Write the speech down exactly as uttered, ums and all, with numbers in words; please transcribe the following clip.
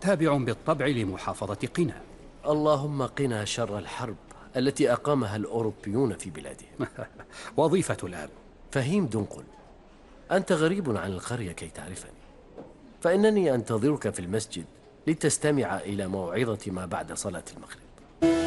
تابع بالطبع لمحافظة قنا. اللهم قنا شر الحرب التي أقامها الأوروبيون في بلادهم. وظيفة الآب. فهيم دنقل، أنت غريب عن القرية كي تعرفني، فإنني أنتظرك في المسجد لتستمع إلى موعظة ما بعد صلاة المغرب.